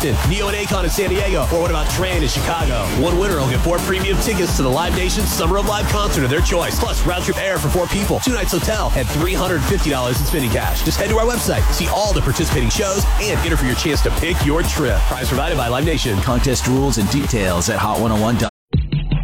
Neo and Akon in San Diego, or what about Train in Chicago? One winner will get 4 premium tickets to the Live Nation Summer of Live concert of their choice, plus round-trip air for 4 people, 2 nights hotel, and $350 in spending cash. Just head to our website, see all the participating shows, and enter for your chance to pick your trip. Prize provided by Live Nation. Contest rules and details at hot101.com.